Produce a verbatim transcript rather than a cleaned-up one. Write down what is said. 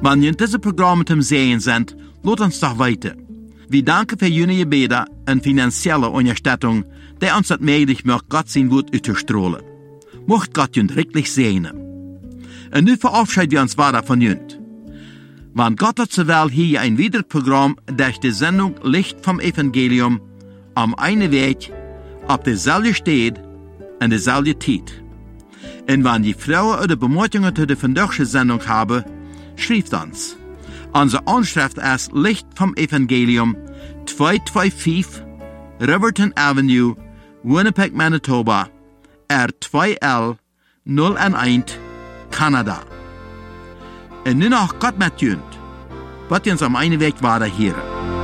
Wenn ihr diese Programme zum Sehen sind, lasst uns doch weiter. Wir danken für jene Gebete und finanzielle Unterstützung, die uns das möglich macht, Gott sein Wort auszustrahlen. Mocht Gott uns wirklich segnen. Und nun verabschieden wir uns weiter von uns. Wenn Gott hat zur Welt hier ein weiteres Programm durch die Sendung Licht vom Evangelium am einen Weg, auf derselben Stelle und derselben Zeit. Und wenn die Frauen oder Bemerkungen zu der vandaagse Sendung haben, schreibt uns. Unsere Anschrift ist Licht vom Evangelium, zweihunderfünfundzweißig Riverton Avenue, Winnipeg, Manitoba, R zwei L null eins, Kanada. Und nun noch Gott mit uns, wird uns am einen Weg weiter hören.